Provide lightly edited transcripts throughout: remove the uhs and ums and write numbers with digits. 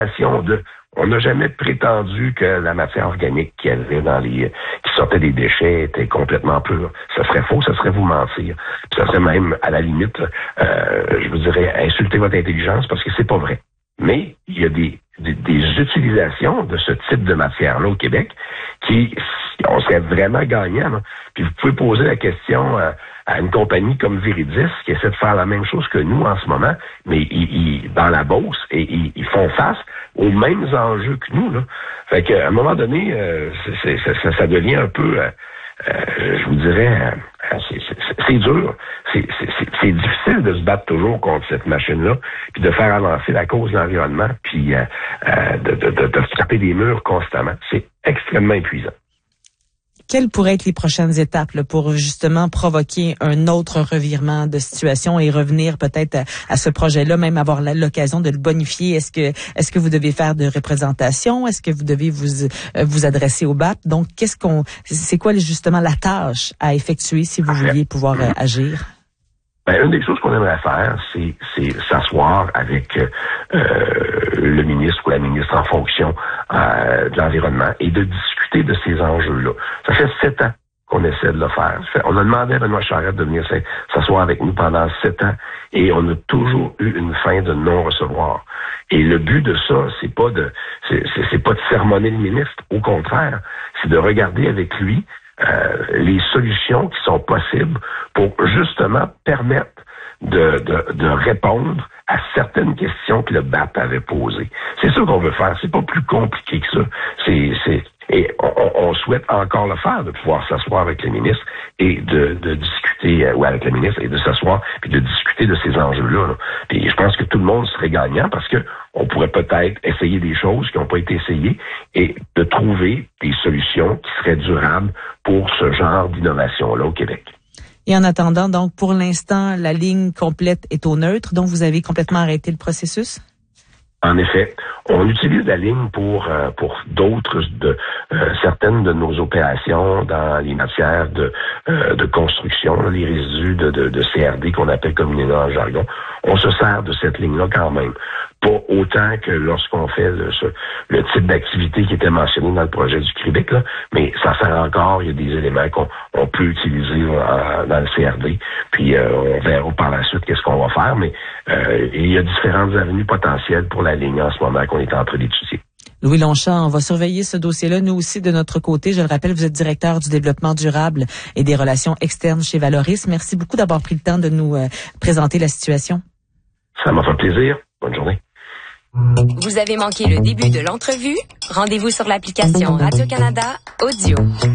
On n'a jamais prétendu que la matière organique qui sortait des déchets était complètement pure. Ce serait faux, ce serait vous mentir. Puis ça serait même, à la limite, je vous dirais, insulter votre intelligence parce que c'est pas vrai. Mais il y a des utilisations de ce type de matière-là au Québec on serait vraiment gagnant. Là. Puis vous pouvez poser la question à une compagnie comme Viridis qui essaie de faire la même chose que nous en ce moment, mais dans la Beauce, et ils font face aux mêmes enjeux que nous. Là. Fait qu'à un moment donné, ça devient un peu, je vous dirais, c'est dur. C'est difficile de se battre toujours contre cette machine-là, puis de faire avancer la cause de l'environnement, puis de frapper des murs constamment. C'est extrêmement épuisant. Quelles pourraient être les prochaines étapes là, pour justement provoquer un autre revirement de situation et revenir peut-être à ce projet-là, même avoir l'occasion de le bonifier? Est-ce que vous devez faire de représentation? Est-ce que vous devez vous adresser au BAP? Donc, c'est quoi justement la tâche à effectuer si vous vouliez pouvoir agir? Ben, une des choses qu'on aimerait faire, c'est s'asseoir avec le ministre ou la ministre en fonction de l'environnement et de discuter de ces enjeux-là. Ça fait 7 ans qu'on essaie de le faire. On a demandé à Benoît Charette de venir s'asseoir avec nous pendant 7 ans et on a toujours eu une fin de non-recevoir. Et le but de ça, c'est pas de sermonner le ministre. Au contraire, c'est de regarder avec lui les solutions qui sont possibles pour justement permettre de répondre à certaines questions que le BAP avait posées. C'est ça qu'on veut faire. C'est pas plus compliqué que ça. Et on souhaite encore le faire, de pouvoir s'asseoir avec les ministres et de discuter, ou avec le ministre, et de s'asseoir puis de discuter de ces enjeux-là. Là. Puis je pense que tout le monde serait gagnant parce que on pourrait peut-être essayer des choses qui n'ont pas été essayées et de trouver des solutions qui seraient durables pour ce genre d'innovation-là au Québec. Et en attendant, donc, pour l'instant, la ligne complète est au neutre, donc vous avez complètement arrêté le processus? En effet, on utilise la ligne pour d'autres certaines de nos opérations dans les matières de construction, les résidus de CRD qu'on appelle communément en jargon. On se sert de cette ligne-là quand même. Pas autant que lorsqu'on fait le type d'activité qui était mentionné dans le projet du Québec, là, mais ça sert encore, il y a des éléments qu'on peut utiliser dans le CRD, puis on verra par la suite qu'est-ce qu'on va faire, mais il y a différentes avenues potentielles pour la ligne en ce moment qu'on est en train d'étudier. Louis Longchamp, on va surveiller ce dossier-là. Nous aussi, de notre côté, je le rappelle, vous êtes directeur du développement durable et des relations externes chez Valoris. Merci beaucoup d'avoir pris le temps de nous présenter la situation. Ça m'a fait plaisir. Bonne journée. Vous avez manqué le début de l'entrevue? Rendez-vous sur l'application Radio-Canada Audio.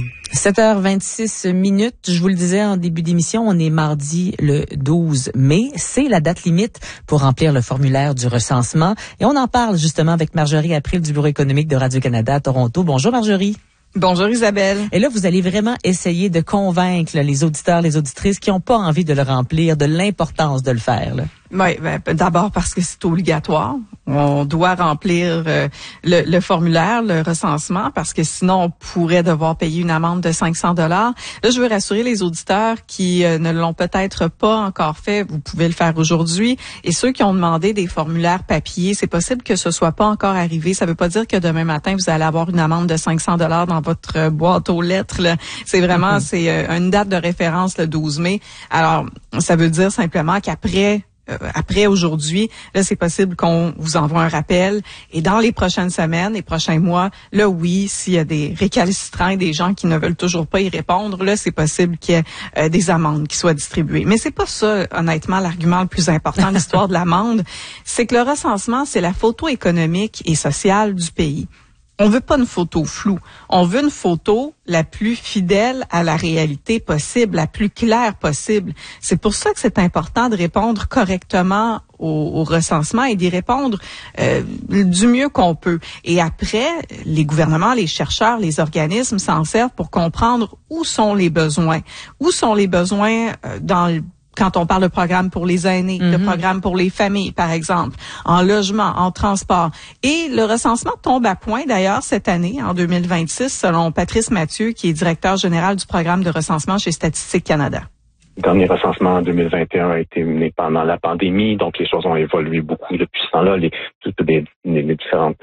7h26. Je vous le disais en début d'émission, on est mardi le 12 mai. C'est la date limite pour remplir le formulaire du recensement. Et on en parle justement avec Marjorie April du Bureau économique de Radio-Canada à Toronto. Bonjour Marjorie. Bonjour Isabelle. Et là, vous allez vraiment essayer de convaincre les auditeurs, les auditrices qui n'ont pas envie de le remplir, de l'importance de le faire. Là. Oui, d'abord parce que c'est obligatoire. On doit remplir le formulaire, le recensement, parce que sinon on pourrait devoir payer une amende de 500 $. Là, je veux rassurer les auditeurs qui ne l'ont peut-être pas encore fait. Vous pouvez le faire aujourd'hui. Et ceux qui ont demandé des formulaires papier, c'est possible que ce soit pas encore arrivé. Ça veut pas dire que demain matin vous allez avoir une amende de 500 $ dans votre boîte aux lettres. Là. C'est vraiment c'est une date de référence le 12 mai. Alors ça veut dire simplement qu'après aujourd'hui, là, c'est possible qu'on vous envoie un rappel. Et dans les prochaines semaines, les prochains mois, là, oui, s'il y a des récalcitrants et des gens qui ne veulent toujours pas y répondre, là, c'est possible qu'il y ait des amendes qui soient distribuées. Mais c'est pas ça, honnêtement, l'argument le plus important de l'histoire de l'amende. C'est que le recensement, c'est la photo économique et sociale du pays. On veut pas une photo floue. On veut une photo la plus fidèle à la réalité possible, la plus claire possible. C'est pour ça que c'est important de répondre correctement au recensement et d'y répondre du mieux qu'on peut. Et après, les gouvernements, les chercheurs, les organismes s'en servent pour comprendre où sont les besoins. Où sont les besoins quand on parle de programme pour les aînés, de programme pour les familles, par exemple, en logement, en transport. Et le recensement tombe à point, d'ailleurs, cette année, en 2026, selon Patrice Mathieu, qui est directeur général du programme de recensement chez Statistique Canada. Le dernier recensement en 2021 a été mené pendant la pandémie, donc les choses ont évolué beaucoup depuis ce temps-là. Toutes les différentes